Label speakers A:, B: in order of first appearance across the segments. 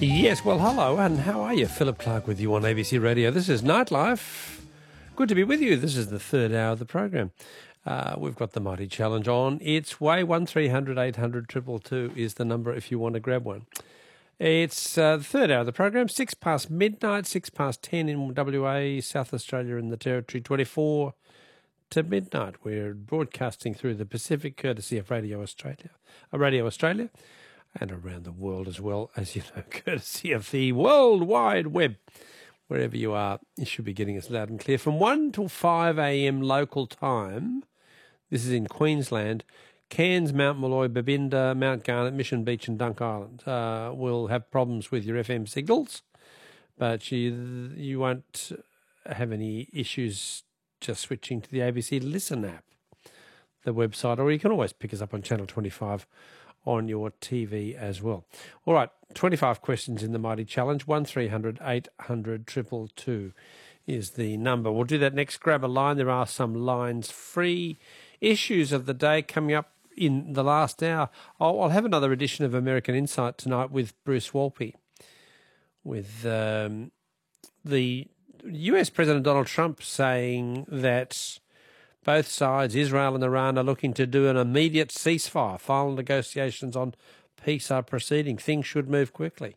A: Yes, well, hello, and how are you? Philip Clark with you on ABC Radio. This is Nightlife. Good to be with you. This is the third hour of the program. We've got the Mighty Challenge on its way. 1300 800 222 is the number if you want to grab one. It's the third hour of the program, 6 past midnight, 6 past 10 in WA, South Australia and the Territory, 24 to midnight. We're broadcasting through the Pacific, courtesy of Radio Australia, and around the world as well, as you know, courtesy of the World Wide Web. Wherever you are, you should be getting us loud and clear. From 1 till 5 a.m. local time, this is in Queensland, Cairns, Mount Molloy, Babinda, Mount Garnet, Mission Beach and Dunk Island will have problems with your FM signals, but you won't have any issues just switching to the ABC Listen app, the website, or you can always pick us up on Channel 25 on your TV as well. All right, 25 questions in the Mighty Challenge. 1300 800 222 is the number. We'll do that next. Grab a line. There are some lines free. Issues of the day coming up in the last hour. I'll have another edition of American Insight tonight with Bruce Wolpe, with the US President Donald Trump saying that both sides, Israel and Iran, are looking to do an immediate ceasefire. Final negotiations on peace are proceeding. Things should move quickly,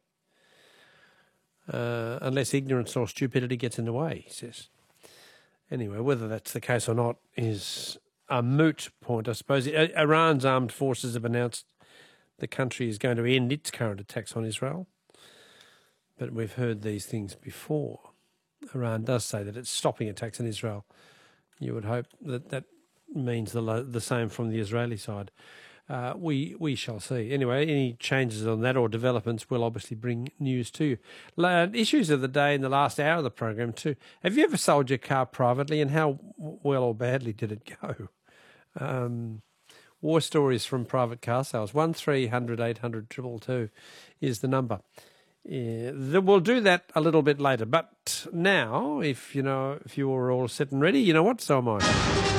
A: unless ignorance or stupidity gets in the way, he says. Anyway, whether that's the case or not is a moot point, I suppose. Iran's armed forces have announced the country is going to end its current attacks on Israel, but we've heard these things before. Iran does say that it's stopping attacks on Israel. You would hope that that means the same from the Israeli side. We shall see. Anyway, any changes on that or developments will obviously bring news to you. Issues of the day in the last hour of the program too. Have you ever sold your car privately, and how well or badly did it go? War stories from private car sales. 1300 800 222 is the number. We'll do that a little bit later, but now, if you were all set and ready, you know what? So am I.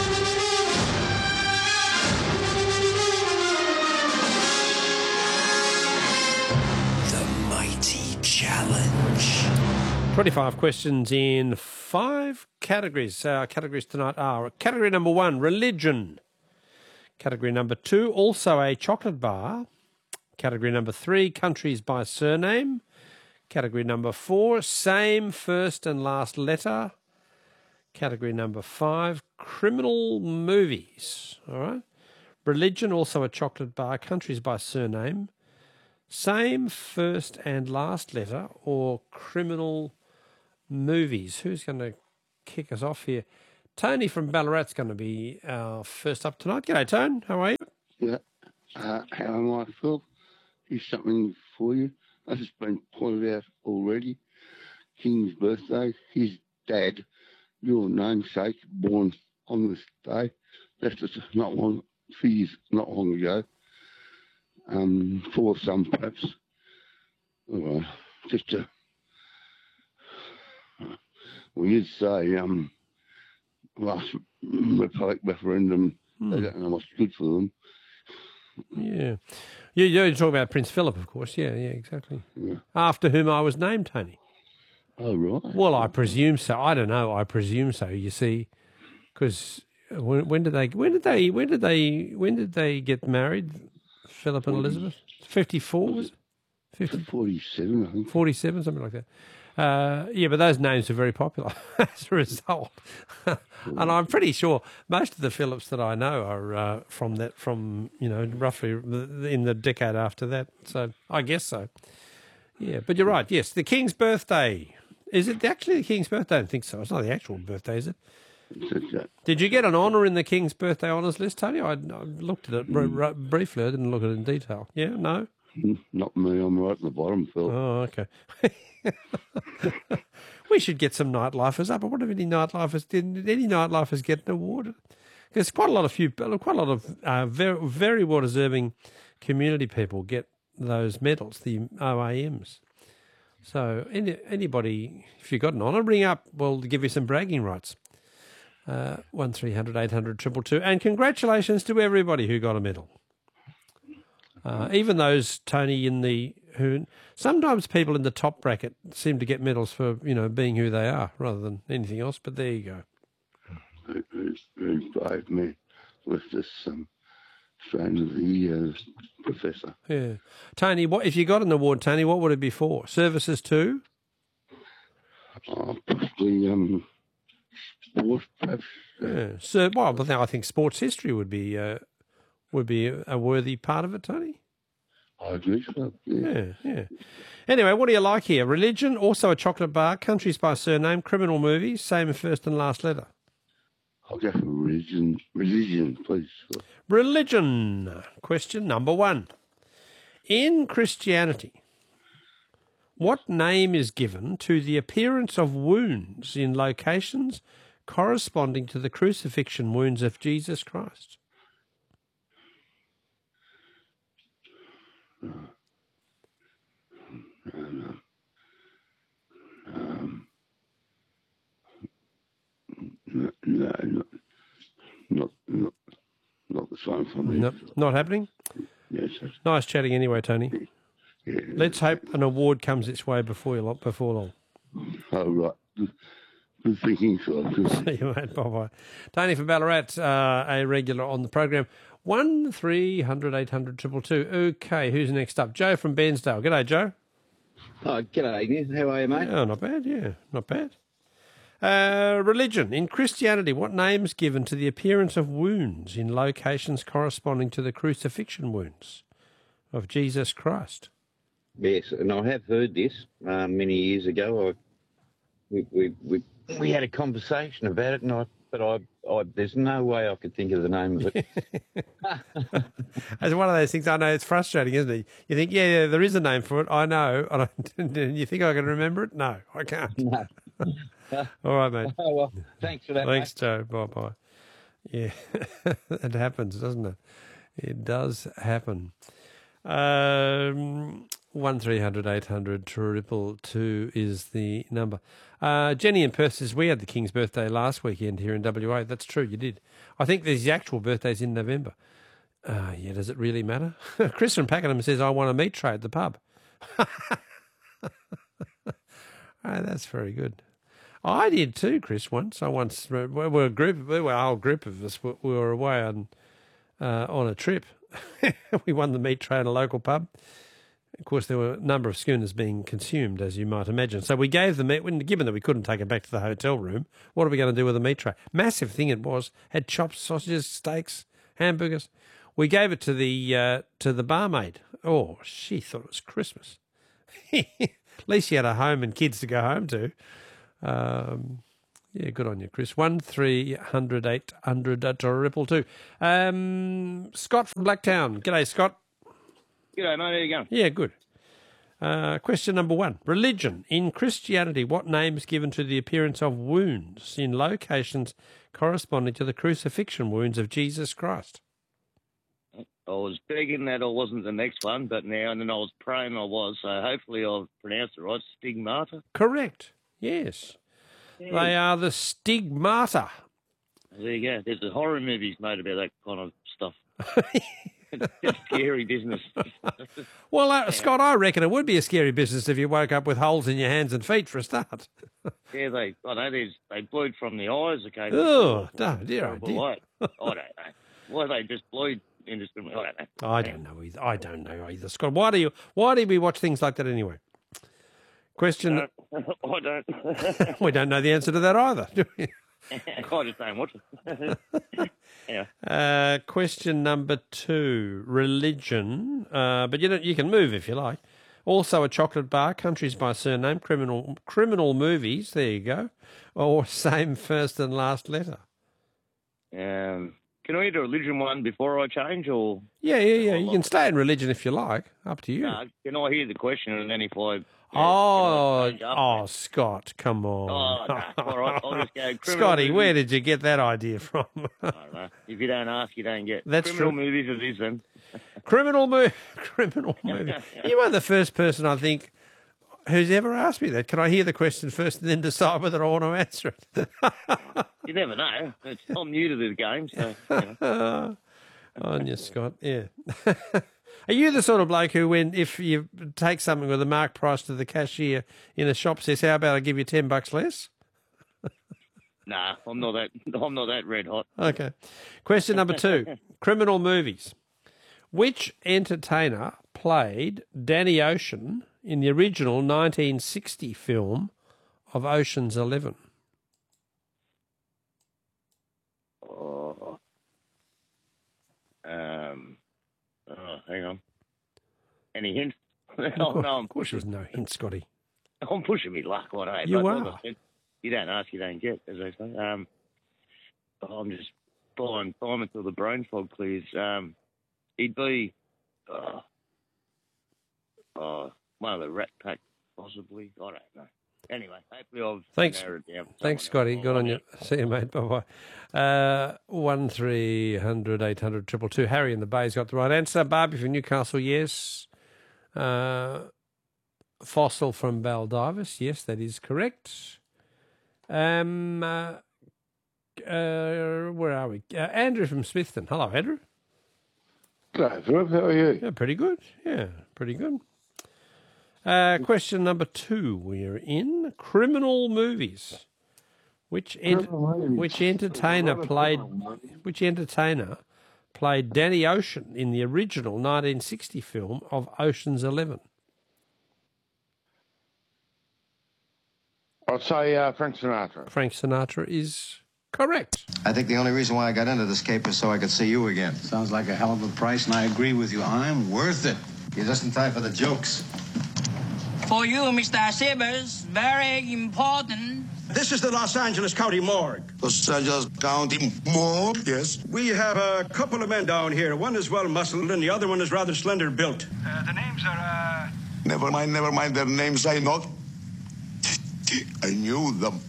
B: The Mighty Challenge.
A: 25 questions in 5 categories. Our categories tonight are category number 1, religion. Category number 2, also a chocolate bar. Category number 3, countries by surname. Category number 4, same first and last letter. Category number 5, criminal movies. All right. Religion, also a chocolate bar, countries by surname. Same first and last letter or criminal movies. Who's going to kick us off here? Tony from Ballarat's going to be our first up tonight. G'day, Tone. How are you?
C: Yeah. How am I, Phil? Here's something for you. This has been pointed out already. King's birthday. His dad, your namesake, born on this day. Left us not long ago. For some, perhaps. We did say last Republic referendum, they don't know what's good for them.
A: Yeah. You're talking about Prince Philip, of course. Yeah, exactly.
C: Yeah.
A: After whom I was named, Tony.
C: Oh, right.
A: Well, I presume so. I don't know. I presume so. You see, because when did they get married? Philip and Elizabeth. 54 was it?
C: 47, I think.
A: 47, something like that. Yeah, but those names are very popular as a result. And I'm pretty sure most of the Phillips that I know are from roughly in the decade after that. So I guess so. Yeah, but you're right. Yes, the King's birthday. Is it actually the King's birthday? I don't think so. It's not the actual birthday, is it? Did you get an honour in the King's birthday honours list, Tony? I looked at it briefly. I didn't look at it in detail. Yeah, no?
C: Not me. I'm right at the bottom, Phil.
A: Oh, okay. We should get some nightlifers up. I wonder if any nightlifers get an award. There's quite a lot of very, very well-deserving community people get those medals, the OAMs. So anybody, if you've got an honour, ring up. We'll give you some bragging rights. 1300 800 222. And congratulations to everybody who got a medal. Even those, Tony, who sometimes people in the top bracket seem to get medals for, being who they are rather than anything else, but there you go.
C: It's very brave man with this strain of the professor.
A: Yeah. Tony, if you got an award, Tony, what would it be for? Services to?
C: Possibly sport, perhaps.
A: Yeah. So, but I think sports history would be a worthy part of it, Tony.
C: I agree so, yeah.
A: Yeah. Anyway, what do you like here? Religion, also a chocolate bar, countries by surname, criminal movies, same first and last letter.
C: I'll go for religion. Religion, please.
A: Religion. Question number 1. In Christianity, what name is given to the appearance of wounds in locations corresponding to the crucifixion wounds of Jesus Christ?
C: No, not the same for me.
A: No, not happening?
C: Yes, sir.
A: Nice chatting anyway, Tony.
C: Yeah.
A: Let's hope an award comes its way before long.
C: Oh, right. Good thinking, sir.
A: See you, mate. Bye-bye. Tony from Ballarat, a regular on the program. 1300 800 222. Okay, who's next up? Joe from Bairnsdale. G'day, Joe.
D: Oh, g'day, Nick. How are you, mate?
A: Oh, not bad, yeah. Not bad. Religion. In Christianity, what name is given to the appearance of wounds in locations corresponding to the crucifixion wounds of Jesus Christ?
D: Yes, and I have heard this many years ago. We had a conversation about it, but there's no way I could think of the name of it.
A: It's one of those things. I know it's frustrating, isn't it? You think, yeah, there is a name for it. I know. And you think I can remember it? No, I can't.
D: No.
A: All right, mate.
D: Oh, well, thanks for that,
A: Thanks, Joe. Bye-bye. Yeah, it happens, doesn't it? It does happen. 1300 800 222 is the number. Jenny in Perth says, we had the King's birthday last weekend here in WA. That's true, you did. I think there's the actual birthday's in November. Yeah, does it really matter? Chris from Pakenham says, I want a meat tray at the pub. That's very good. I did too, Chris, once. We were a whole group of us. We were away on a trip. We won the meat tray at a local pub. Of course, there were a number of schooners being consumed, as you might imagine. So we gave the meat, given that we couldn't take it back to the hotel room, what are we going to do with the meat tray? Massive thing it was. Had chops, sausages, steaks, hamburgers. We gave it to the barmaid. Oh, she thought it was Christmas. At least she had a home and kids to go home to. Yeah, good on you, Chris. 1300 800 222. Scott from Blacktown. G'day, Scott.
E: G'day, mate. How you going?
A: Yeah, good. Question number 1. Religion. In Christianity, what name is given to the appearance of wounds in locations corresponding to the crucifixion wounds of Jesus Christ?
E: I was begging that I wasn't the next one, but now and then I was praying I was, so hopefully I've pronounced it right. Stigmata.
A: Correct. Yes.
E: Yeah.
A: They are the stigmata.
E: There you go. There's a horror movies made about that kind of stuff. It's scary business.
A: Well, Scott, I reckon it would be a scary business if you woke up with holes in your hands and feet for a start.
E: Yeah, they bleed from the eyes occasionally.
A: Oh, dear.
E: I don't know. Why they just bleed indiscriminately? I don't know.
A: I don't know either. Scott, why do we watch things like that anyway? Question.
E: I don't.
A: We don't know the answer to that either, do we?
E: I just don't watch it. Yeah.
A: Question number 2, religion. But you can move if you like. Also a chocolate bar, countries by surname, criminal movies. There you go. Or same first and last letter.
E: Can I do a religion one before I change, or?
A: Yeah. You can stay in religion if you like. Up to you.
E: Can I hear the question and then if I?
A: Scott, come on.
E: Oh, no. All right, I'll just go.
A: Scotty, where did you get that idea from?
E: I don't know. If you don't ask, you don't get.
A: That's
E: criminal
A: true.
E: Movies it is then.
A: Criminal movie. You are the first person I think who's ever asked me that. Can I hear the question first and then decide whether I want to answer it?
E: You never know. I'm new to the game, so.
A: On you, Scott. Yeah. Are you the sort of bloke who, if you take something with a marked price to the cashier in a shop, says, "How about I give you $10 less"?
E: Nah, I'm not that red hot.
A: Okay. Question number 2. Criminal movies. Which entertainer played Danny Ocean in the original 1960 film of Ocean's 11?
E: Hang on. Any hints?
A: Of course there's no hint, Scotty.
E: I'm pushing me luck, what I.
A: You
E: but
A: are.
E: like I said, you don't ask, you don't get, as they say. I'm just buying time until the brain fog clears. He'd be one of the Rat Pack, possibly. I don't know. Anyway, hopefully I've narrowed it down.
A: Thanks, Scotty. Good on you. See you, mate. Bye-bye. 1300 800 222. Harry in the Bay's got the right answer. Barbie from Newcastle, yes. Fossil from Baldivis, yes, that is correct. Where are we? Andrew from Smithton. Hello, Andrew.
F: Hello, Philip. How are you?
A: Yeah, pretty good. Yeah, pretty good. Question number 2. We're in criminal movies. Which entertainer played Danny Ocean in the original 1960 film of Ocean's 11?
F: I'll say Frank Sinatra.
A: Frank Sinatra is correct.
G: I think the only reason why I got into this cape is so I could see you again.
H: Sounds like a hell of a price, and I agree with you. I'm worth it.
G: You're just in time for the jokes.
I: For you, Mr. Sibbers, very important.
H: This is the Los Angeles County Morgue.
B: Los Angeles County Morgue, yes.
H: We have a couple of men down here. One is well muscled, and the other one is rather slender built.
I: The names are,
B: Never mind their names, I know. I knew them.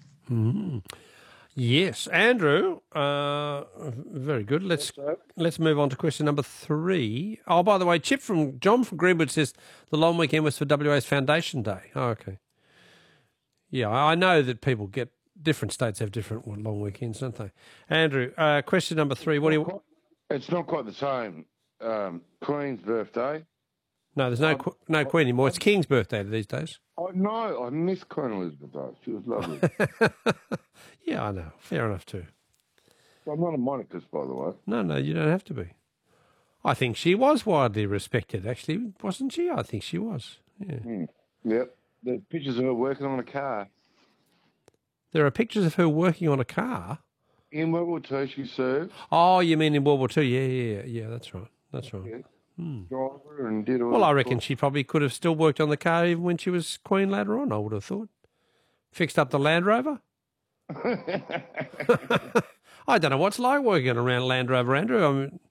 A: Yes, Andrew. Very good. Let's move on to question number 3. Oh, by the way, John from Greenwood says the long weekend was for WA's Foundation Day. Oh, okay. Yeah, I know that different states have different long weekends, don't they? Andrew, question number 3.
F: It's not quite the same. Queen's birthday.
A: No, there's no Queen anymore. It's King's birthday these days.
F: Oh, no, I miss Queen Elizabeth, though. She was lovely.
A: Yeah, I know. Fair enough, too.
F: I'm not a monarchist, by the way.
A: No, you don't have to be. I think she was widely respected, actually, wasn't she? I think she was. Yeah.
F: Yep. There's pictures of her working on a car.
A: There are pictures of her working on a car?
F: In World War II, she served.
A: Oh, you mean in World War II? Yeah, that's right. That's right.
F: Yeah. Driver and did all
A: Well, I reckon she probably could have still worked on the car even when she was Queen later on, I would have thought. Fixed up the Land Rover? I don't know what's like working around Land Rover, Andrew. I mean,